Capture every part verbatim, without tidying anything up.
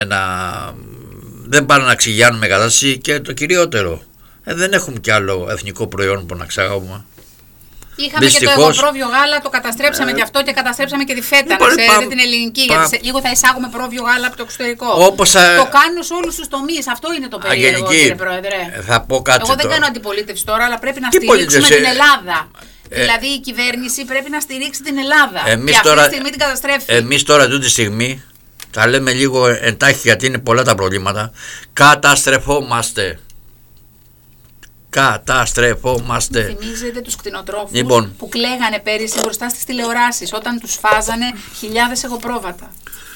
να, δεν πάνε να ξυγιάνουμε κατάσταση και το κυριότερο. Ε, δεν έχουμε κι άλλο εθνικό προϊόν που να ξαγάγουμε. Είχαμε δυστυχώς, και το εγωπρόβιο γάλα, το καταστρέψαμε ε, και αυτό και καταστρέψαμε και τη φέτα. Να ξέρετε την ελληνική. Πα, γιατί λίγο θα εισάγουμε πρόβιο γάλα από το εξωτερικό. Όπως, το κάνουν σε όλους τους τομείς. Αυτό είναι το περίεργο, κύριε Πρόεδρε. Θα πω κάτι. Εγώ δεν το... κάνω αντιπολίτευση τώρα, αλλά πρέπει να Τι στηρίξουμε την Ελλάδα. Ε, δηλαδή η κυβέρνηση πρέπει να στηρίξει την Ελλάδα. Εμείς και αυτή τώρα, τη στιγμή την καταστρέφει. Εμείς τώρα αυτή τη στιγμή τα λέμε λίγο εντάχει γιατί είναι πολλά τα προβλήματα. Καταστρεφόμαστε. Καταστρεφόμαστε. Θυμίζετε τους κτηνοτρόφους λοιπόν, που κλαίγανε πέρυσι μπροστά στις τηλεοράσεις όταν τους φάζανε χιλιάδες εγωπρόβατα.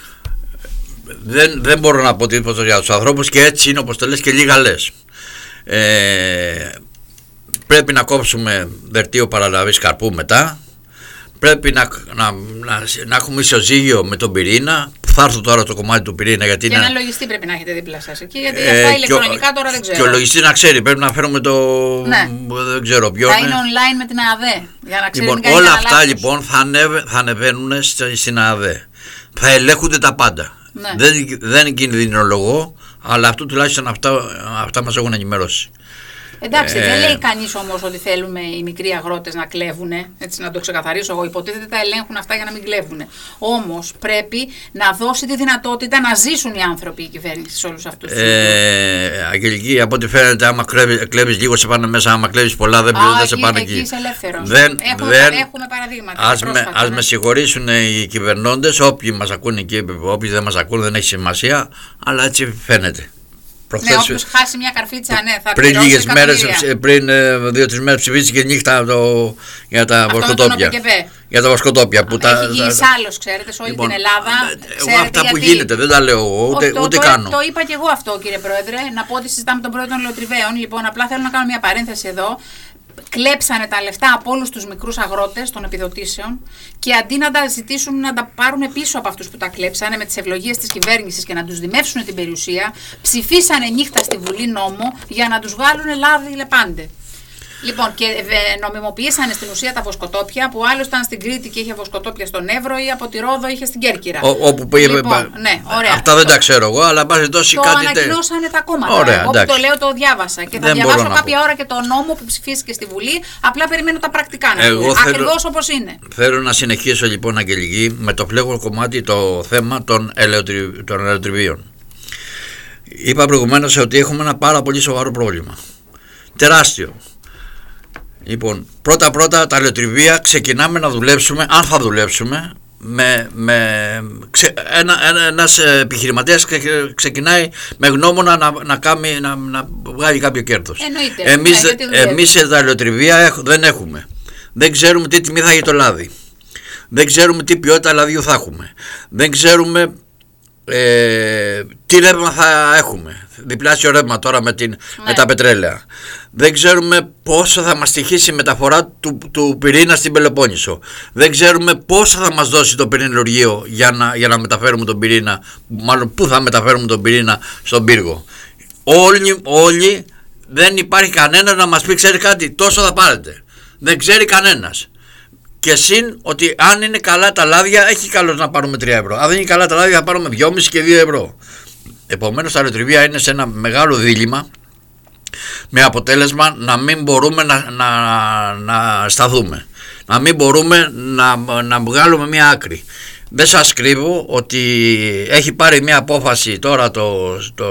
Δεν, δεν μπορώ να πω τίποτα για τους ανθρώπους και έτσι είναι όπως το λες και λίγα λες. Ε, πρέπει να κόψουμε δερτίο παραλαβής καρπού μετά. Πρέπει να, να, να, να έχουμε ισοζύγιο με τον πυρήνα. Θα έρθω τώρα το κομμάτι του πυρήνα. Γιατί και είναι... ένα λογιστή πρέπει να έχετε δίπλα σας εκεί. Γιατί ε, αυτά ηλεκτρονικά ο, τώρα δεν ξέρω. Και ο λογιστής να ξέρει, πρέπει να φέρουμε το. Ναι. Δεν ξέρω ποιο. Θα είναι online με την ΑΔΕ. Για να ξέρει λοιπόν, όλα αυτά λάθος. Λοιπόν θα, ανεβ, θα ανεβαίνουν στην ΑΔΕ. Θα ελέγχονται τα πάντα. Ναι. Δεν, δεν κινδυνολογώ, αλλά αυτό τουλάχιστον αυτά, αυτά μας έχουν ενημερώσει. Εντάξει, ε... δεν λέει κανείς όμως ότι θέλουμε οι μικροί αγρότες να κλέβουν, έτσι να το ξεκαθαρίσω εγώ. Υποτίθεται τα ελέγχουν αυτά για να μην κλέβουν. Όμως πρέπει να δώσει τη δυνατότητα να ζήσουν οι άνθρωποι, η κυβέρνηση σε όλους αυτούς τους ε, Αγγελική, από ό,τι φαίνεται, άμα κλέβεις λίγο σε πάνε μέσα, άμα κλέβεις πολλά δεν, Α, δεν σε πάνε εκεί. Εκεί είσαι ελεύθερος. Δεν, έχουμε, δεν, έχουμε παραδείγματα. Ας, με, ας ναι. με συγχωρήσουν οι κυβερνώντες, όποιοι μας ακούν εκεί, όποιοι δεν μας ακούν, δεν έχει σημασία, αλλά έτσι φαίνεται. Προχθές, ναι, όποιος χάσει μια καρφίτσα, ναι, θα πριν λίγες μέρες, πριν δύο-τρεις μέρες ψηφίστηκε νύχτα το, για τα βοσκοτόπια. Για τα βοσκοτόπια. Που έχει τα, γίνει σάλος, ξέρετε, σε όλη λοιπόν, την Ελλάδα. Εγώ αυτά γιατί... που γίνεται, δεν τα λέω εγώ, ούτε, το, ούτε το, κάνω. Το είπα και εγώ αυτό, κύριε Πρόεδρε, να πω ότι συζητάμε τον πρόεδρο των Λεωτριβαίων. Λοιπόν, απλά θέλω να κάνω μια παρένθεση εδώ. Κλέψανε τα λεφτά από όλους τους μικρούς αγρότες των επιδοτήσεων και αντί να τα ζητήσουν να τα πάρουν πίσω από αυτούς που τα κλέψανε με τις ευλογίες της κυβέρνησης και να τους δημεύσουν την περιουσία, ψηφίσανε νύχτα στη Βουλή νόμο για να τους βγάλουν λάδι λεπάντε. Λοιπόν, και νομιμοποιήσανε στην ουσία τα βοσκοτόπια, που άλλο ήταν στην Κρήτη και είχε βοσκοτόπια στον Εύρο ή από τη Ρόδο είχε στην Κέρκυρα. Ο, όπου πήγε, λοιπόν, ναι, ωραία. Αυτά δεν τα ξέρω εγώ, αλλά πάση τόσο κάτι. Το κάτι ανακοινώσανε τα κόμματα. Ωραία, εγώ που το λέω το διάβασα. Και θα δεν διαβάσω κάποια ώρα και το νόμο που ψηφίστηκε στη Βουλή. Απλά περιμένω τα πρακτικά να δω. Ακριβώς όπως είναι. Θέλω να συνεχίσω λοιπόν, Αγγελική, με το φλέγον κομμάτι το θέμα των ελαιοτριβίων. Είπα προηγουμένως ότι έχουμε ένα πάρα πολύ σοβαρό πρόβλημα. Τεράστιο. Λοιπόν, πρώτα πρώτα τα ελαιοτριβία ξεκινάμε να δουλέψουμε, αν θα δουλέψουμε, με, με ξε, ένα, ένα, ένας επιχειρηματίας ξεκινάει με γνώμονα να, να, κάνει, να, να βγάλει κάποιο κέρδος. Εννοείται. Εμείς, εμείς τα ελαιοτριβία δεν έχουμε. Δεν ξέρουμε τι τιμή θα έχει το λάδι. Δεν ξέρουμε τι ποιότητα λαδιού θα έχουμε. Δεν ξέρουμε ε, τι ρεύμα θα έχουμε. Διπλάσιο ρεύμα τώρα με, την, ναι. με τα πετρέλαια. Δεν ξέρουμε πόσο θα μας στοιχήσει η μεταφορά του, του πυρήνα στην Πελοπόννησο. Δεν ξέρουμε πόσο θα μας δώσει το πυρηνολογείο για να, για να μεταφέρουμε τον πυρήνα, μάλλον πού θα μεταφέρουμε τον πυρήνα στον πύργο. Όλοι, όλοι δεν υπάρχει κανένας να μας πει, ξέρει κάτι, τόσο θα πάρετε. Δεν ξέρει κανένας. Και συν ότι αν είναι καλά τα λάδια, έχει καλώς να πάρουμε τρία ευρώ. Αν δεν είναι καλά τα λάδια, θα πάρουμε δυόμισι και δύο ευρώ. Επομένως τα ελαιοτριβία είναι σε ένα μεγάλο δίλημμα, με αποτέλεσμα να μην μπορούμε να, να, να σταθούμε, να μην μπορούμε να, να βγάλουμε μια άκρη. Δεν σας κρύβω ότι έχει πάρει μια απόφαση τώρα το, το,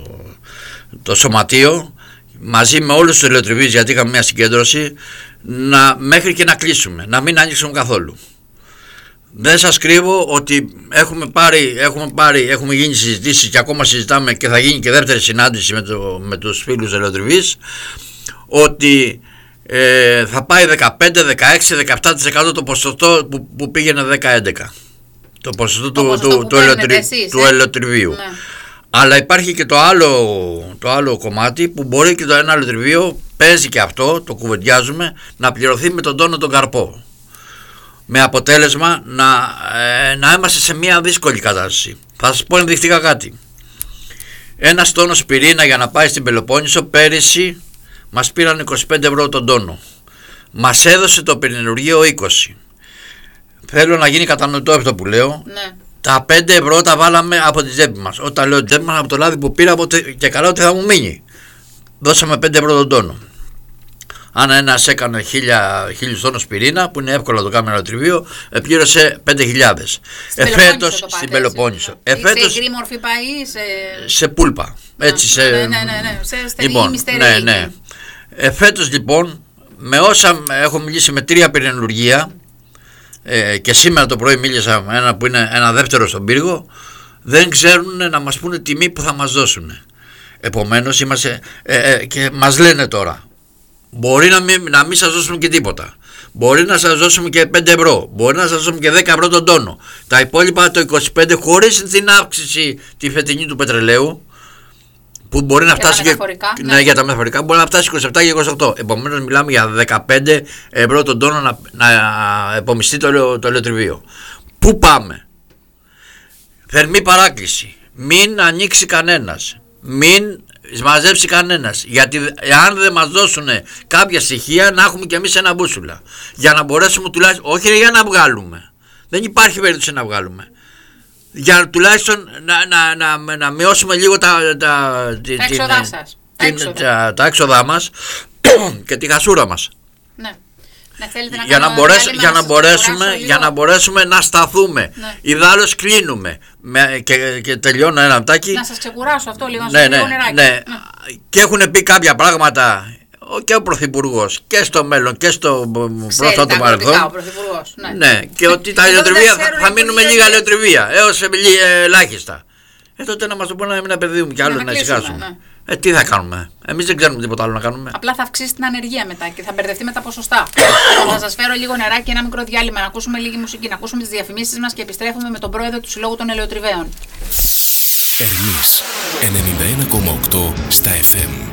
το σωματείο μαζί με όλους τους ελαιοτριβείς, γιατί είχαμε μια συγκέντρωση, να, μέχρι και να κλείσουμε, να μην ανοίξουμε καθόλου. Δεν σας κρύβω ότι έχουμε πάρει, έχουμε πάρει, έχουμε γίνει συζητήσεις και ακόμα συζητάμε και θα γίνει και δεύτερη συνάντηση με, το, με τους φίλους ελαιοτριβείς, ότι ε, θα πάει δεκαπέντε, δεκαέξι, δεκαεπτά τοις εκατό το ποσοστό που, που πήγαινε δέκα έντεκα. Το ποσοστό το του, του, του, του, ελαιοτρι, εσείς, του ε? ελαιοτριβίου. Ναι. Αλλά υπάρχει και το άλλο, το άλλο κομμάτι που μπορεί και το ένα ελαιοτριβείο, παίζει και αυτό, το κουβεντιάζουμε, να πληρωθεί με τον τόνο τον καρπό. Με αποτέλεσμα να, ε, να είμαστε σε μια δύσκολη κατάσταση. Θα σας πω ενδεικτικά κάτι. Ένας τόνος πυρήνα για να πάει στην Πελοπόννησο πέρυσι μας πήραν είκοσι πέντε ευρώ τον τόνο. Μας έδωσε το πυρηνουργείο είκοσι. Θέλω να γίνει κατανοητό αυτό που λέω. Ναι. Τα πέντε ευρώ τα βάλαμε από τη τσέπη μας. Όταν λέω τσέπη μας, από το λάδι που πήρα και καλά ότι θα μου μείνει. Δώσαμε πέντε ευρώ τον τόνο. Αν ένας έκανε χίλιους τόνους πυρήνα, που είναι εύκολο να το κάνουμε ένα λαοτριβείο, πλήρωσε πέντε χιλιάδες. Εφέτος στην Πελοπόννησο. Εφέτος, σε υγρή μορφή πάει, σε... σε πούλπα. Έτσι, σε... Ναι, ναι, ναι, ναι. Σε στερεή, λοιπόν, ναι, ναι. Εφέτος λοιπόν, με όσα έχω μιλήσει με τρία πυρηνουργία, ε, και σήμερα το πρωί μίλησα με ένα που είναι ένα δεύτερο στον πύργο, δεν ξέρουν να μας πούνε τιμή που θα μας δώσουν. Επομένως είμαστε, ε, ε, και μας λένε τώρα, μπορεί να μην, να μην σας δώσουμε και τίποτα. Μπορεί να σας δώσουμε και πέντε ευρώ. Μπορεί να σας δώσουμε και δέκα ευρώ τον τόνο. Τα υπόλοιπα το είκοσι πέντε χωρίς την αύξηση τη φετινή του πετρελαίου, που μπορεί να για φτάσει τα και, ναι. ναι, για τα μεταφορικά μπορεί να φτάσει είκοσι επτά και είκοσι οκτώ. Επομένως μιλάμε για δεκαπέντε ευρώ τον τόνο να, να επομιστεί το, το ελαιοτριβείο. Πού πάμε? Θερμή παράκληση. Μην ανοίξει κανένας. Μην μαζέψει κανένας. Γιατί αν δεν μας δώσουν κάποια στοιχεία, να έχουμε κι εμείς ένα μπούσουλα. Για να μπορέσουμε τουλάχιστον, όχι για να βγάλουμε. Δεν υπάρχει περίπτωση να βγάλουμε. Για τουλάχιστον να, να, να, να μειώσουμε λίγο τα, τα, τα την, έξοδά σας. Την, έξοδα. τα, τα έξοδά μας και τη χασούρα μας. Ναι. Ναι, να για, να μπορέσ, για, να μπορέσουμε, για να μπορέσουμε να σταθούμε. Ναι. Ιδάλλως κλείνουμε. Με, και, και τελειώνω ένα λεπτάκι. Να σας ξεκουράσω αυτό λίγο, ναι, ναι, λίγο νεράκι. Ναι. Ναι. Και έχουν πει κάποια πράγματα και ο Πρωθυπουργός και στο μέλλον και στο πρόσφατο παρελθόν. Ο Πρωθυπουργός. Ναι. Ναι, και ότι τα ελαιοτριβεία θα, θα μείνουμε λίγα ελαιοτριβεία έως ελάχιστα. Ε, τότε να μας το πούνε να μην απαιδεύουμε κι άλλο να, να ησυχάσουμε. Ναι. Ε, τι θα κάνουμε? Εμείς δεν ξέρουμε τίποτα άλλο να κάνουμε. Απλά θα αυξήσει την ανεργία μετά και θα μπερδευτεί με τα ποσοστά. Θα σας φέρω λίγο νεράκι, ένα μικρό διάλειμμα, να ακούσουμε λίγη μουσική, να ακούσουμε τις διαφημίσεις μας και επιστρέφουμε με τον πρόεδρο του Συλλόγου των Ελαιοτριβέων. Ερμής ενενήντα ένα κόμμα οκτώ στα εφ εμ.